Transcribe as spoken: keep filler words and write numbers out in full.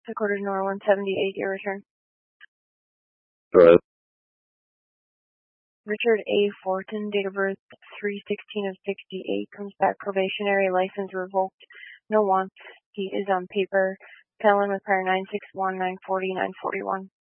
Headquarters Nora one seventy-eight, your return. Right. Richard A. Fortin, date of birth three sixteen of sixty-eight, comes back probationary, license revoked, no wants. He is on paper. Pelin with prior nine six one, nine forty, nine forty-one.